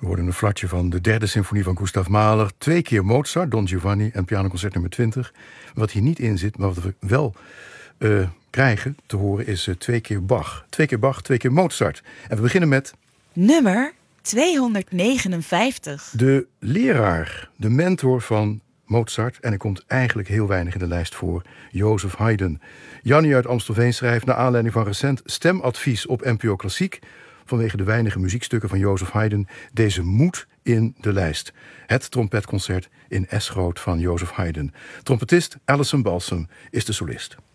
We hoorden een flatje van de derde symfonie van Gustav Mahler. 2 keer Mozart, Don Giovanni en pianoconcert nummer 20. Wat hier niet in zit, maar wat we wel krijgen te horen, is 2 keer Bach. 2 keer Bach, 2 keer Mozart. En we beginnen met... nummer 259. De leraar, de mentor van Mozart. En er komt eigenlijk heel weinig in de lijst voor. Joseph Haydn. Jannie uit Amstelveen schrijft naar aanleiding van recent stemadvies op NPO Klassiek, vanwege de weinige muziekstukken van Joseph Haydn, deze moet in de lijst. Het trompetconcert in S groot van Joseph Haydn. Trompetist Alison Balsam is de solist.